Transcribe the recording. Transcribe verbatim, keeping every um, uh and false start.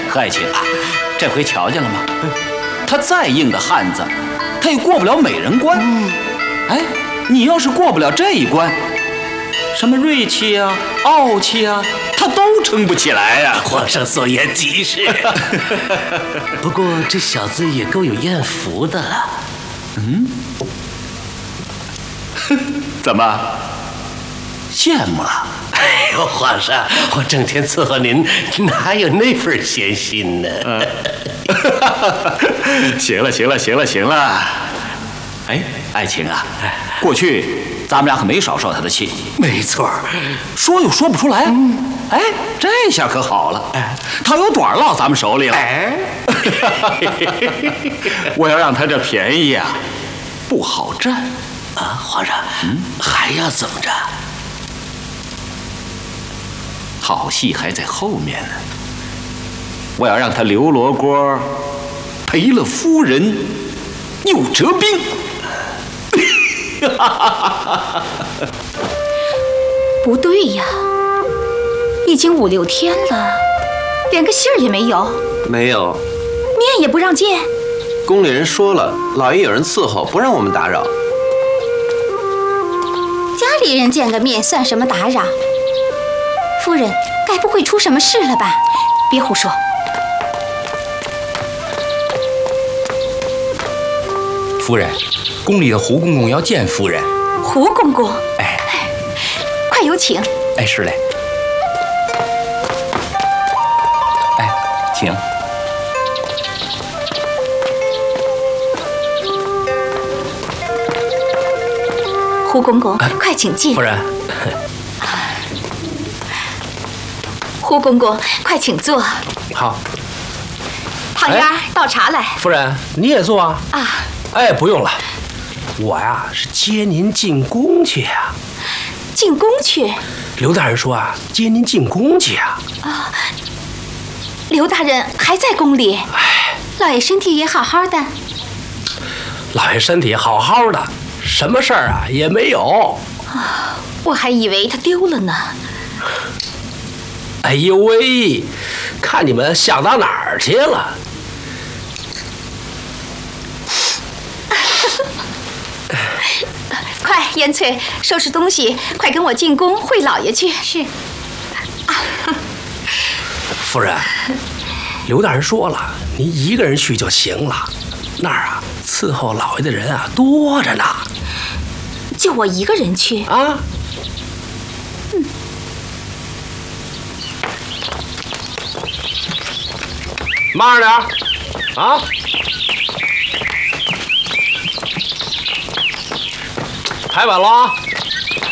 何爱卿啊，这回瞧见了吗？他再硬的汉子，他也过不了美人关。哎，你要是过不了这一关，什么锐气啊、傲气啊，他都撑不起来呀、啊。 皇上所言极是。不过这小子也够有艳福的了。 嗯？怎么？羡慕了？ 哎呦，皇上，我整天伺候您，哪有那份闲心呢？ 嗯、行了，行了，行了，行了。哎，爱卿啊，过去咱们俩可没少受他的气。 没错， 说又说不出来。嗯、哎，这下可好了，他有短落咱们手里了。哎，我要让他这便宜啊，不好占啊！皇上，嗯，还要怎么着？ 好戏还在后面呢。我要让他刘罗锅赔了夫人，又折兵。 不对呀，已经五六天了，连个信儿也没有。 没有， 面也不让见。 宫里人说了，老爷有人伺候，不让我们打扰。 家里人见个面算什么打扰？夫人，该不会出什么事了吧？别胡说。 夫人，宫里的胡公公要见夫人。 胡公公？ 哎， 快有请。 哎，是嘞。哎，请。 胡公公，啊、快请进。 夫人。 胡公公，快请坐。 好。 汤圆儿，倒茶来。 夫人，你也坐啊。 啊。 哎，不用了，我呀是接您进宫去呀。 进宫去？ 刘大人说啊，接您进宫去呀。 啊，刘大人还在宫里。 哎， 老爷身体也好好的。 老爷身体好好的，什么事儿啊也没有。 啊，我还以为他丢了呢。 哎呦喂，看你们想到哪儿去了？ 快，燕翠，收拾东西，快跟我进宫会老爷去。是。啊， 夫人，刘大人说了，您一个人去就行了。那儿啊，伺候老爷的人啊多着呢。 就我一个人去啊？ 嗯。 慢着点啊！太晚了啊！